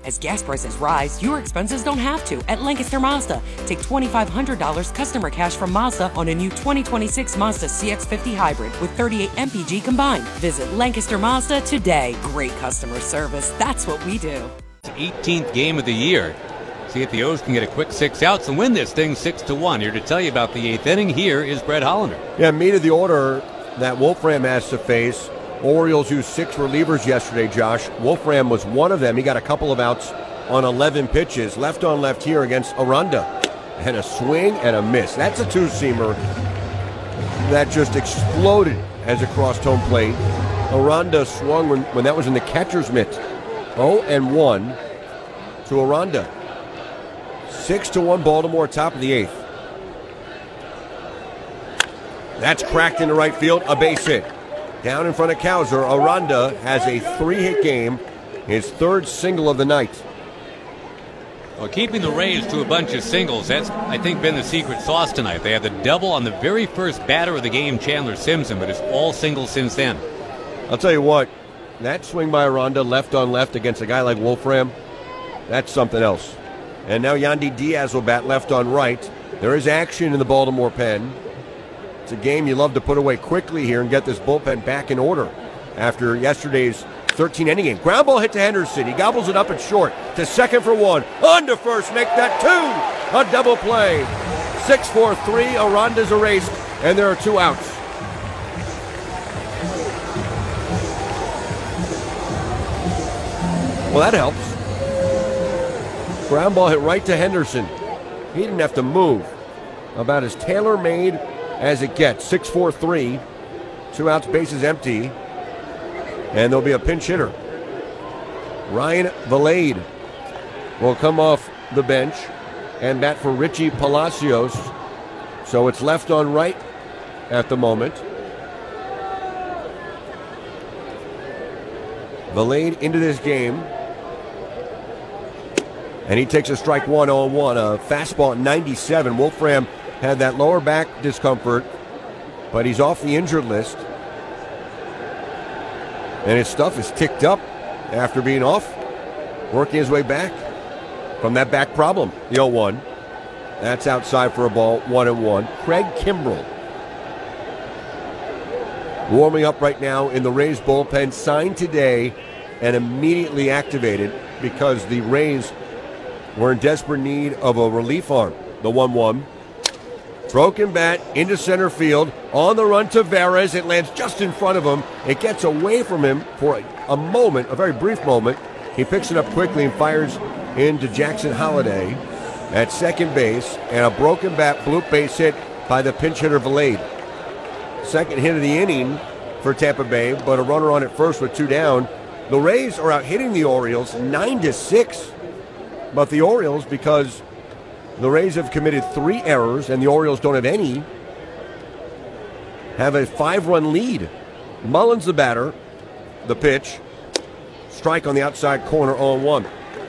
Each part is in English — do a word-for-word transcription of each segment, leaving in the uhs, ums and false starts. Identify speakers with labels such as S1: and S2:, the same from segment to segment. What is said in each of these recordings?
S1: As gas prices rise, your expenses don't have to at Lancaster Mazda. Take twenty-five hundred dollars customer cash from Mazda on a new twenty twenty-six Mazda C X fifty Hybrid with thirty-eight M P G combined. Visit Lancaster Mazda today. Great customer service. That's what we do.
S2: eighteenth game of the year. See if the O's can get a quick six outs and win this thing six to one. Here to tell you about the eighth inning, here is Brett Hollander.
S3: Yeah, meat of the order that Wolfram has to face. Orioles used six relievers yesterday, Josh. Wolfram was one of them. He got a couple of outs on eleven pitches. Left on left here against Aranda. And a swing and a miss. That's a two-seamer that just exploded as it crossed home plate. Aranda swung when, when that was in the catcher's mitt. oh and one to Aranda. six to one Baltimore, top of the eighth. That's cracked into right field, a base hit. Down in front of Cowser, Aranda has a three-hit game, his third single of the night.
S2: Well, keeping the Rays to a bunch of singles, that's, I think, been the secret sauce tonight. They had the double on the very first batter of the game, Chandler Simpson, but it's all singles since then.
S3: I'll tell you what, that swing by Aranda left on left against a guy like Wolfram, that's something else. And now Yandy Diaz will bat left on right. There is action in the Baltimore pen. It's a game you love to put away quickly here and get this bullpen back in order after yesterday's thirteen-inning game. Ground ball hit to Henderson. He gobbles it up at short to second for one. On to first, make that two. A double play. six four three, Aranda's erased, and there are two outs. Well, that helps. Ground ball hit right to Henderson. He didn't have to move. About as tailor-made as it gets. six four three. Two outs, bases empty. And there'll be a pinch hitter. Ryan Valade will come off the bench and bat for Richie Palacios. So it's left on right at the moment. Valade into this game. And he takes a strike one oh one, a fastball at ninety-seven. Wolfram had that lower back discomfort, but he's off the injured list. And his stuff is ticked up after being off, working his way back from that back problem. The oh one. That's outside for a ball, one and one. Craig Kimbrell warming up right now in the Rays bullpen, signed today and immediately activated because the Rays were in desperate need of a relief arm. The one one. Broken bat into center field. On the run to Veras. It lands just in front of him. It gets away from him for a, a moment, a very brief moment. He picks it up quickly and fires into Jackson Holliday at second base. And a broken bat bloop base hit by the pinch hitter Valade. Second hit of the inning for Tampa Bay, but a runner on at first with two down. The Rays are out hitting the Orioles nine to six. But the Orioles, because the Rays have committed three errors and the Orioles don't have any, have a five-run lead. Mullins the batter, the pitch, strike on the outside corner, oh one.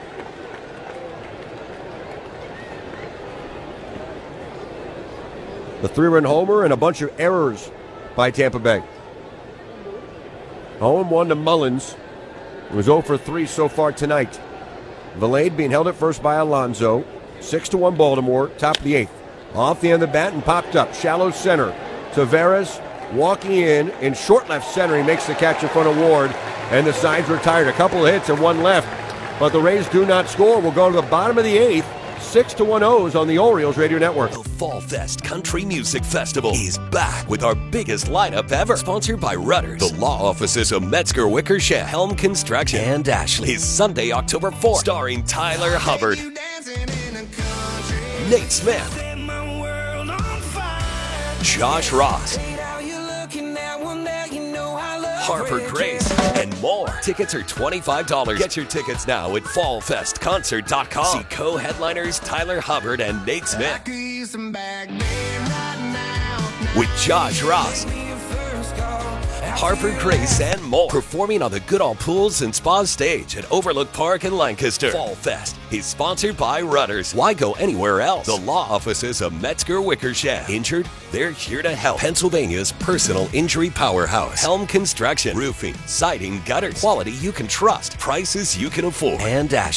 S3: The three-run homer and a bunch of errors by Tampa Bay. oh one to Mullins. It was oh for three so far tonight. Valade being held at first by Alonso. six to one Baltimore, top of the eighth. Off the end of the bat and popped up. Shallow center. Tavares walking in in short left center. He makes the catch in front of Ward. And the side's retired. A couple of hits and one left. But the Rays do not score. We'll go to the bottom of the eighth. six to one O's on the Orioles Radio Network.
S4: The Fall Fest Country Music Festival is back with our biggest lineup ever. Sponsored by Rudders, the law offices of Metzger Wickersham, Helm Construction, and Ashley. Is Sunday, October fourth. Starring Tyler Hubbard, Nate Smith, Josh Ross, Harper Grace, and more. Tickets are twenty-five dollars. Get your tickets now at fall fest concert dot com. See co-headliners Tyler Hubbard and Nate Smith. With Josh Ross, Harper Grace, and more. Performing on the Goodall Pools and Spa stage at Overlook Park in Lancaster. Fall Fest is sponsored by Rudders. Why go anywhere else? The law offices of Metzger Wickersham. Injured? They're here to help. Pennsylvania's personal injury powerhouse. Helm Construction. Roofing, siding, gutters. Quality you can trust. Prices you can afford. And Ashley.